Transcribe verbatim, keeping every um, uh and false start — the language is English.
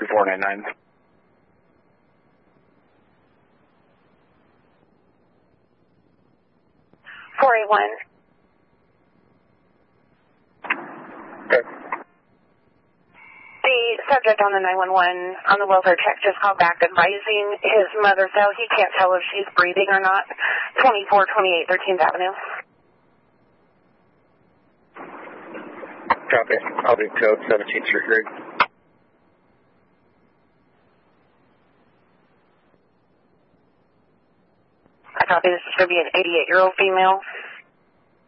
three four nine nine. four eight one. Okay. The subject on the nine one one on the welfare check just called back advising his mother fell. He can't tell if she's breathing or not. twenty-four twenty-eight thirteenth Avenue. Copy. I'll be code seventeen street grade. I copy. This is going to be an eighty-eight-year-old female.